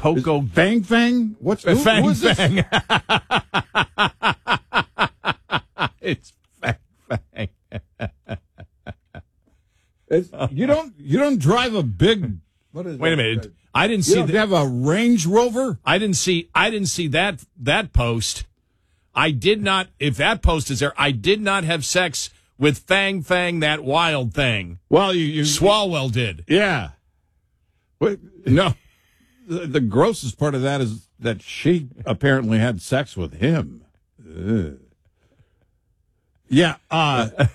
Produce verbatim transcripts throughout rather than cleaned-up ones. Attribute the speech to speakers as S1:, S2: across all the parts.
S1: Coco
S2: Fang Fang? What's who,
S1: Fang
S2: who is
S1: Fang?
S2: this?
S1: It's Fang Fang.
S2: It's, you don't you don't drive a big. What is
S1: Wait a
S2: that?
S1: minute. I didn't
S2: You
S1: see
S2: don't
S1: that.
S2: have a Range Rover?
S1: I didn't see. I didn't see that that post. I did not. If that post is there, I did not have sex with Fang Fang, that wild thing.
S2: Well, you, you
S1: Swalwell did.
S2: yeah. But no, the, the grossest part of that is that she apparently had sex with him. Ugh. Yeah. Uh,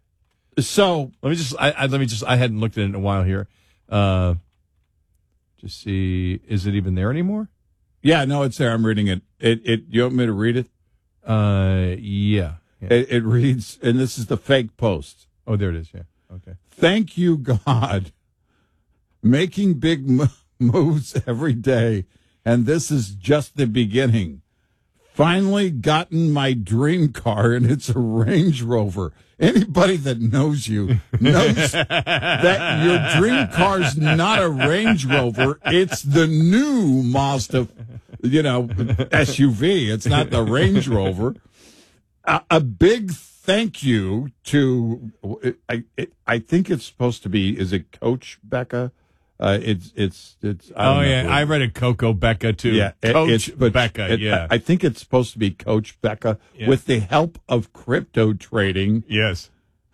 S2: so
S1: Let me just. I, I let me just. I hadn't looked at it in a while here. Uh, just see. Is it even there anymore?
S2: yeah, no, it's there. I'm reading it. It. It. You want me to read it?
S1: Uh, yeah. yeah.
S2: It, it reads, and this is the fake post.
S1: Oh, there it is. Yeah. Okay.
S2: Thank you, God. Making big mo- moves every day, and this is just the beginning. Finally gotten my dream car, and it's a Range Rover. Anybody that knows you knows that your dream car's not a Range Rover. It's the new Mazda, you know, S U V. It's not the Range Rover. A, a big thank you to, I, it, I think it's supposed to be, is it Coach Becca? Uh, it's, it's, it's, I don't
S1: Oh
S2: know
S1: yeah,
S2: who-
S1: I read a Coco Becca too.
S2: yeah, it-
S1: Coach
S2: it's, but
S1: Becca.
S2: it-
S1: yeah.
S2: I, I think it's supposed to be Coach Becca
S1: Yeah.
S2: with the help of crypto trading,
S1: yes.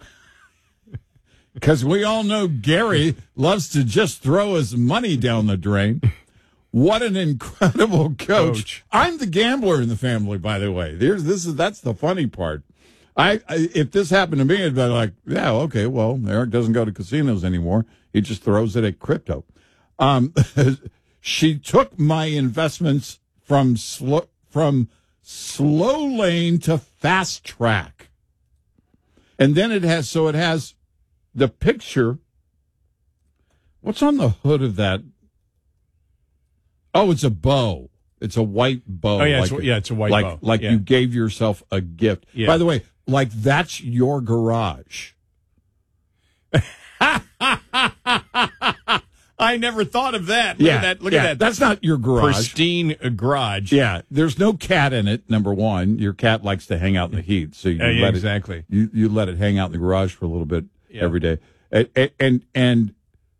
S2: because we all know Gary loves to just throw his money down the drain. What an incredible coach.
S1: Coach.
S2: I'm the gambler in the family, by the way. There's this is that's the funny part. I, I if this happened to me, I'd be like, yeah, okay, well, Eric doesn't go to casinos anymore. He just throws it at crypto. Um, she took my investments from slow from slow lane to fast track, and then it has so it has the picture. What's on the hood of that? Oh, it's a bow. It's a white bow.
S1: Oh yeah,
S2: like,
S1: it's, yeah, it's a white
S2: like,
S1: bow.
S2: Like
S1: yeah.
S2: you gave yourself a gift.
S1: Yeah.
S2: By the way, like that's your garage.
S1: I never thought of that. Look
S2: yeah,
S1: at that. Look
S2: yeah,
S1: at that.
S2: That's not your garage.
S1: Pristine uh, garage.
S2: Yeah, there's no cat in it. Number one, your cat likes to hang out in the heat, so you
S1: Uh, yeah,
S2: let
S1: exactly.
S2: it. You you let it hang out in the garage for a little bit
S1: Yeah.
S2: every day, and and, and, and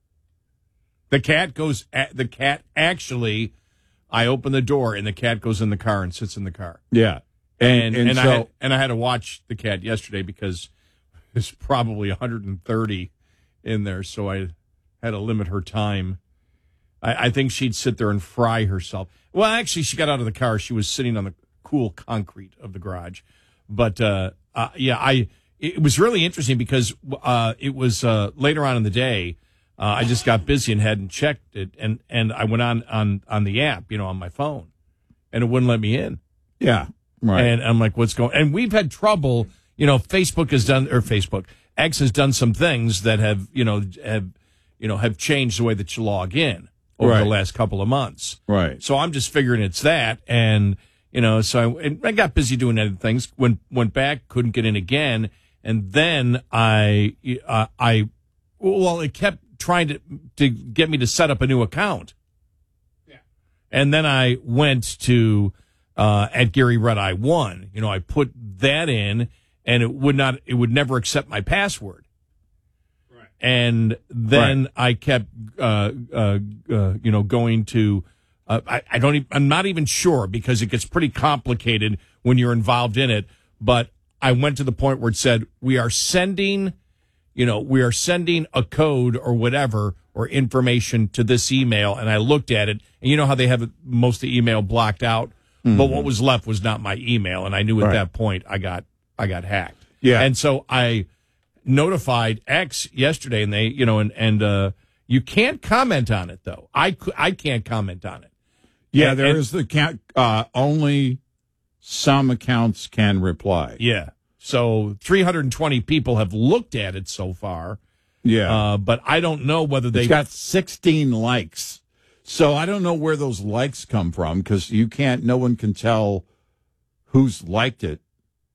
S1: The cat goes. At, the cat actually. I open the door and the cat goes in the car and sits in the car.
S2: yeah,
S1: And
S2: and,
S1: and,
S2: so
S1: I had, and I had to watch the cat yesterday because there's probably one hundred thirty in there, so I had to limit her time. I, I think she'd sit there and fry herself. Well, actually, she got out of the car. She was sitting on the cool concrete of the garage. But uh, uh, yeah, I it was really interesting because uh, it was uh, later on in the day. Uh, I just got busy and hadn't checked it, and, and I went on, on, on the app, you know, on my phone, and it wouldn't let me in.
S2: yeah, right.
S1: And I'm like, what's going? And we've had trouble. You know, Facebook has done, or Facebook X has done some things that have, you know, have, you know, have changed the way that you log in over
S2: Right.
S1: the last couple of months.
S2: Right.
S1: So I'm just figuring it's that, and you know, so I, and I got busy doing other things. Went went back, couldn't get in again, and then I, uh, I, well, it kept trying to to get me to set up a new account. Yeah. And then I went to uh, at Gary Red Eye One. You know, I put that in, and it would not. It would never accept my password. Right. And then
S2: Right.
S1: I kept, uh, uh, uh, you know, going to. Uh, I, I don't. Even, I'm not even sure because it gets pretty complicated when you're involved in it. But I went to the point where it said we are sending. You know, we are sending a code or whatever or information to this email. And I looked at it, and you know how they have most of the email blocked out, mm-hmm. but what was left was not my email. And I knew at
S2: Right.
S1: that point I got, I got hacked.
S2: Yeah.
S1: And so I notified X yesterday, and they, you know, and, and, uh, you can't comment on it though. I, cou- I can't comment on it.
S2: Yeah,
S1: And-
S2: there
S1: and-
S2: is the count. Uh, only some accounts can reply.
S1: Yeah. So three hundred twenty people have looked at it so far.
S2: Yeah,
S1: Uh, but I don't know whether they
S2: it's got sixteen likes. So I don't know where those likes come from because you can't. No one can tell who's liked it,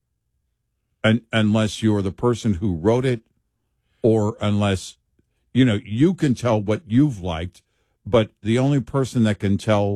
S2: un, unless you're the person who wrote it, or unless you know you can tell what you've liked. But the only person that can tell